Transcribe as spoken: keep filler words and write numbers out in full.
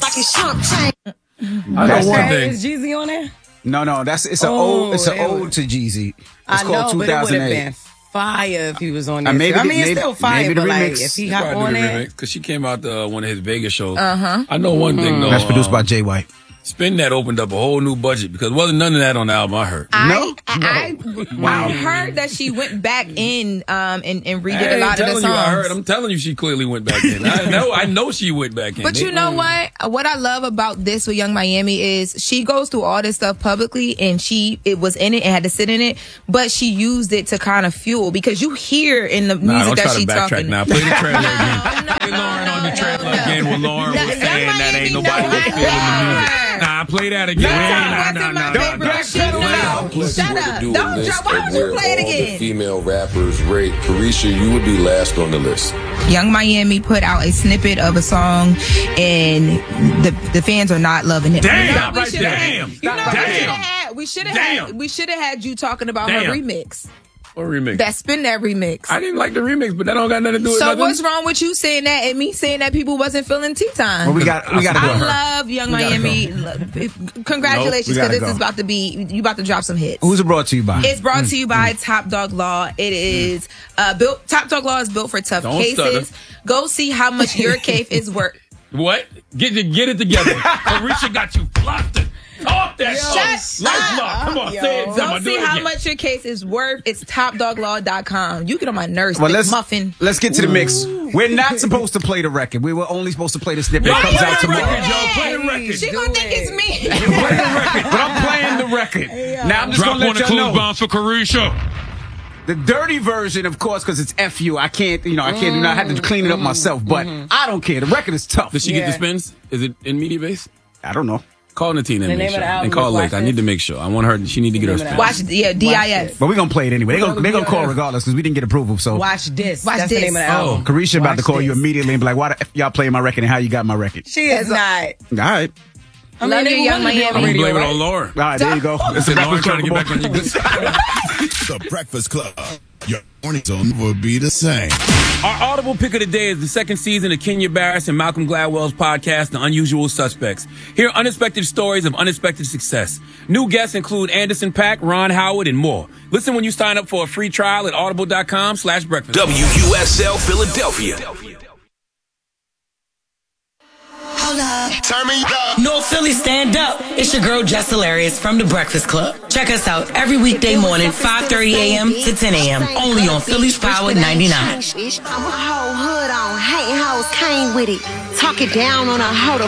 Rocket Trump chain. I know one Hey, thing. is Jeezy on there? No, no, that's it's an Oh, old it's an it ode was- to Jeezy. It's I called know, two but it would thousand have eight. been fire if he was on Uh, there. maybe I the- mean, it's maybe- still fire, maybe the but like, remix. if he She hop probably on do the it. remix because she came out to uh, one of his Vegas shows. Uh-huh. I know one thing though. That's produced by um, Jay White. Spin That opened up a whole new budget because wasn't none of that on the album I heard. I, No? I, I, Wow. I heard that she went back in um and, and redid I a ain't lot of the telling songs. you, I heard. I'm telling you, she clearly went back in. I know, I know she went back in. But They- you know what? What I love about this with Young Miami is she goes through all this stuff publicly, and she it was in it and had to sit in it, but she used it to kind of fuel because you hear in the Nah, music don't that try to she backtrack talking. now. Play the trailer again. No, Play Lauren on the no, trailer no. again when Lauren No, was Young saying that Miami, ain't no, nobody was I feeling the music. heard. Nah, play that again. That Nah, wasn't nah, my nah, favorite nah. shit. No, shut up. Don't drop. Why would you play it All the again? female rappers rate. Carisha, you would be last on the list. Young Miami put out a snippet of a song, and the the fans are not loving it. Damn, You know, we right shoulda there. had- Damn. You know, we Damn. should have had. We should have Damn. had. We should have had you talking about Damn. her remix. What remix? That spin that remix. I didn't like the remix, but that don't got nothing to do with So nothing. what's wrong with you saying that and me saying that people wasn't feeling tea time? Well, we got we got to go. I love Young Miami. Congratulations, Nope, we because gotta this go. is about to be you about to drop some hits. Who's it brought to you by? It's brought to you by Top Dog Law. It is uh, built. Top Dog Law is built for tough Don't cases. stutter. Go see how much your case is worth. What? Get it, get it together. Carisha got you flustered. Talk that Shut shit. Life lock. Come on, Yo. say it. Go Come on, do see it how again. much your case is worth. It's top dog law dot com. You get on my nerves. Well, Big let's muffin. let's get to the mix. We're not supposed to play the record. We were only supposed to play the snippet that Play comes the out tomorrow. record, Joe. Play the record. She gonna think it's me. Play the record, but I'm playing the record. Now I'm just Drop gonna on let the y'all clues know. bombs for Carisha. The dirty version, of course, because it's F U. I can't, you know, I can't do that. I had to clean it up myself, but I don't care. The record is tough. Did she get the Yeah. spins? Is it in media base? I don't know. Call Natina and The make name of sure. the album And call is Lake. Watch I need This. to make sure. I want her. She need to get her The name spins. of the Watch, yeah, D I S. But we're going to play it anyway. They're going to call regardless because we didn't get approval. So Watch this. Watch That's this. the name of the Oh. album. Carisha about to Watch call you this. immediately and be like, why the F y'all playing my record and how you got my record? She is not. All right. I Love you, they Young wanted to be on Miami. I'm radio, blame it right? on Lauren. All right, there you go. It's Said the Lauren Breakfast trying to get Club. back on your good side. The Breakfast Club. Your mornings will never be the same. Our audible pick of the day is the second season of Kenya Barris and Malcolm Gladwell's podcast, The Unusual Suspects. Hear unexpected stories of unexpected success. New guests include Anderson .Paak, Ron Howard, and more. Listen when you sign up for a free trial at audible.com slash breakfast. W U S L Philadelphia. Turn me up. North Philly, stand up. It's your girl Jess Hilarious from The Breakfast Club. Check us out every weekday morning, five thirty a.m. to ten a.m. Only on Philly's Power ninety-nine. I'm a whole hood on, hating hoes came with it. Talk it down on a hoe to